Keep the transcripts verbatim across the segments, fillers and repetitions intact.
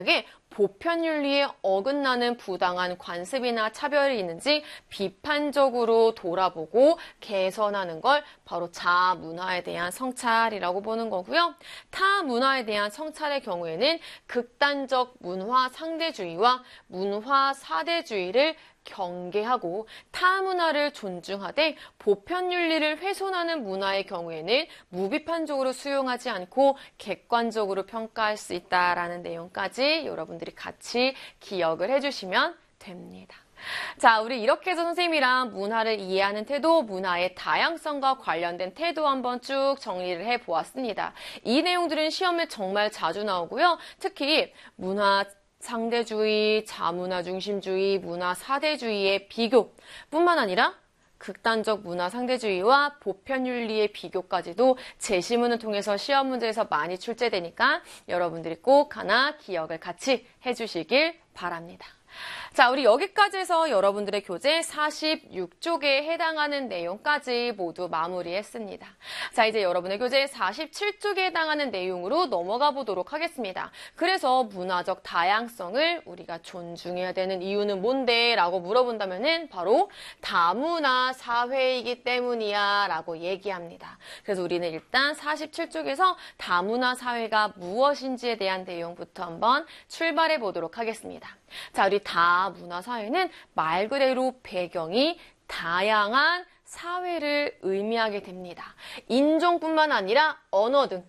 보편윤리에 어긋나는 부당한 관습이나 차별이 있는지 비판적으로 돌아보고 개선하는 걸 바로 자문화에 대한 성찰이라고 보는 거고요. 타 문화에 대한 성찰의 경우에는 극단적 문화 상대주의와 문화 사대주의를 경계하고 타 문화를 존중하되 보편윤리를 훼손하는 문화의 경우에는 무비판적으로 수용하지 않고 객관적으로 평가할 수 있다라는 내용까지 여러분들이 같이 기억을 해주시면 됩니다. 자, 우리 이렇게 해서 선생님이랑 문화를 이해하는 태도, 문화의 다양성과 관련된 태도 한번 쭉 정리를 해보았습니다. 이 내용들은 시험에 정말 자주 나오고요. 특히 문화 상대주의, 자문화 중심주의, 문화 사대주의의 비교뿐만 아니라 극단적 문화 상대주의와 보편윤리의 비교까지도 제시문을 통해서 시험 문제에서 많이 출제되니까 여러분들이 꼭 하나 기억을 같이 해주시길 바랍니다. 자, 우리 여기까지 해서 여러분들의 교재 사십육 쪽에 해당하는 내용까지 모두 마무리했습니다. 자, 이제 여러분의 교재 사십칠 쪽에 해당하는 내용으로 넘어가 보도록 하겠습니다. 그래서 문화적 다양성을 우리가 존중해야 되는 이유는 뭔데? 라고 물어본다면은 바로 다문화 사회이기 때문이야 라고 얘기합니다. 그래서 우리는 일단 사십칠 쪽에서 다문화 사회가 무엇인지에 대한 내용부터 한번 출발해 보도록 하겠습니다. 자, 우리 다문화 사회는 말 그대로 배경이 다양한 사회를 의미하게 됩니다. 인종뿐만 아니라 언어 등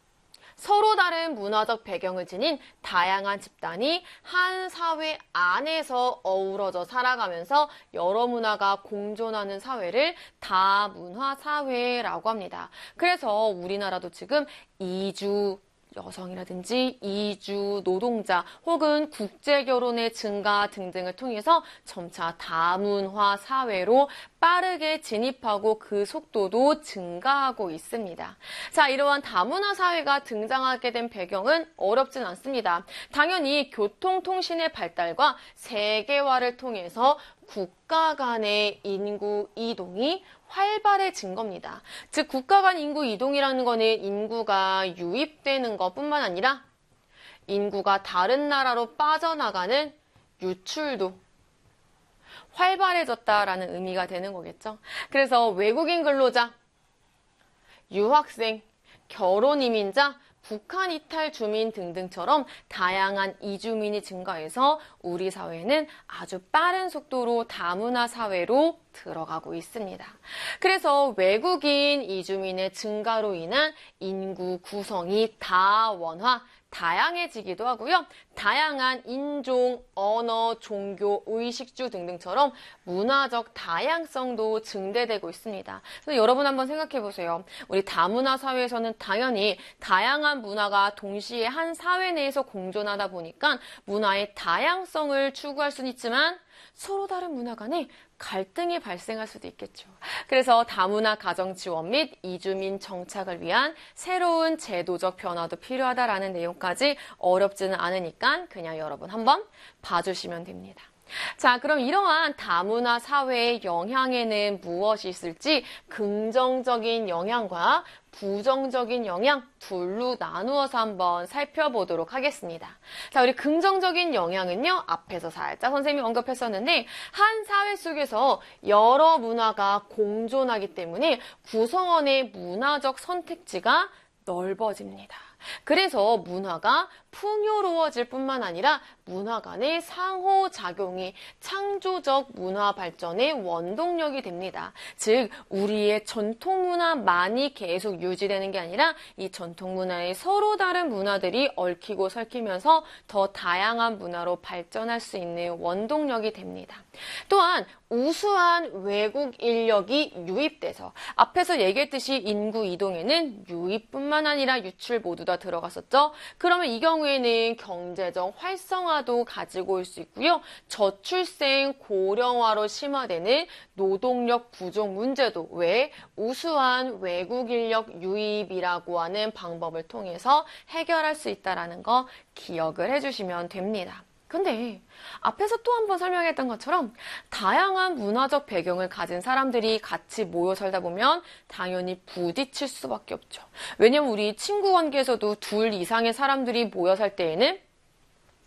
서로 다른 문화적 배경을 지닌 다양한 집단이 한 사회 안에서 어우러져 살아가면서 여러 문화가 공존하는 사회를 다문화 사회라고 합니다. 그래서 우리나라도 지금 이주 여성이라든지 이주 노동자 혹은 국제결혼의 증가 등등을 통해서 점차 다문화 사회로 빠르게 진입하고 그 속도도 증가하고 있습니다. 자, 이러한 다문화 사회가 등장하게 된 배경은 어렵진 않습니다. 당연히 교통통신의 발달과 세계화를 통해서 국가 간의 인구 이동이 활발해진 겁니다. 즉 국가 간 인구 이동이라는 거는 인구가 유입되는 것뿐만 아니라 인구가 다른 나라로 빠져나가는 유출도 활발해졌다라는 의미가 되는 거겠죠. 그래서 외국인 근로자, 유학생, 결혼 이민자, 북한 이탈 주민 등등처럼 다양한 이주민이 증가해서 우리 사회는 아주 빠른 속도로 다문화 사회로 들어가고 있습니다. 그래서 외국인 이주민의 증가로 인한 인구 구성이 다원화, 다양해지기도 하고요. 다양한 인종, 언어, 종교, 의식주 등등처럼 문화적 다양성도 증대되고 있습니다. 그래서 여러분 한번 생각해 보세요. 우리 다문화 사회에서는 당연히 다양한 문화가 동시에 한 사회 내에서 공존하다 보니까 문화의 다양성을 추구할 수는 있지만 서로 다른 문화 간에 갈등이 발생할 수도 있겠죠. 그래서 다문화 가정 지원 및 이주민 정착을 위한 새로운 제도적 변화도 필요하다라는 내용까지 어렵지는 않으니까 그냥 여러분 한번 봐주시면 됩니다. 자, 그럼 이러한 다문화 사회의 영향에는 무엇이 있을지 긍정적인 영향과 부정적인 영향 둘로 나누어서 한번 살펴보도록 하겠습니다. 자, 우리 긍정적인 영향은요, 앞에서 살짝 선생님이 언급했었는데 한 사회 속에서 여러 문화가 공존하기 때문에 구성원의 문화적 선택지가 넓어집니다. 그래서 문화가 풍요로워질 뿐만 아니라 문화 간의 상호작용이 창조적 문화 발전의 원동력이 됩니다. 즉 우리의 전통 문화만이 계속 유지되는 게 아니라 이 전통 문화의 서로 다른 문화들이 얽히고 설키면서 더 다양한 문화로 발전할 수 있는 원동력이 됩니다. 또한 우수한 외국 인력이 유입돼서 앞에서 얘기했듯이 인구 이동에는 유입뿐만 아니라 유출 모두 다 들어갔었죠. 그러면 이 경우에는 경제적 활성화도 가지고 올 수 있고요. 저출생 고령화로 심화되는 노동력 부족 문제도 왜 우수한 외국 인력 유입이라고 하는 방법을 통해서 해결할 수 있다는 거 기억을 해주시면 됩니다. 근데 앞에서 또 한 번 설명했던 것처럼 다양한 문화적 배경을 가진 사람들이 같이 모여 살다 보면 당연히 부딪힐 수밖에 없죠. 왜냐면 우리 친구 관계에서도 둘 이상의 사람들이 모여 살 때에는